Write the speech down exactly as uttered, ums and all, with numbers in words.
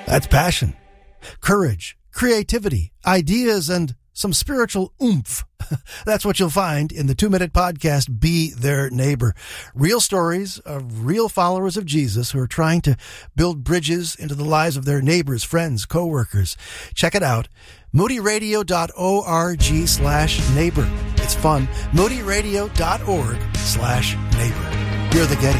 That's passion, courage, creativity, ideas, and some spiritual oomph. That's what you'll find in the two-minute podcast, Be Their Neighbor. Real stories of real followers of Jesus who are trying to build bridges into the lives of their neighbors, friends, co-workers. Check it out. moodyradio.org slash neighbor. It's fun. moodyradio.org slash neighbor. You're the Getty.